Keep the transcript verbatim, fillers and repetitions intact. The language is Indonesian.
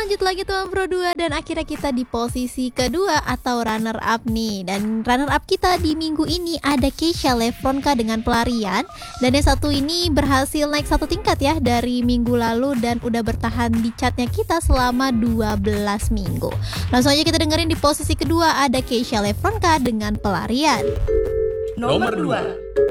lanjut lagi Tuan Pro dua. Dan akhirnya kita di posisi kedua atau runner up nih. Dan runner up kita di minggu ini ada Keisha Levronka dengan Pelarian. Dan yang satu ini berhasil naik satu tingkat ya dari minggu lalu dan udah bertahan di chartnya kita selama dua belas minggu. Langsung aja kita dengerin di posisi kedua ada Keisha Levronka dengan Pelarian. Nomor dua.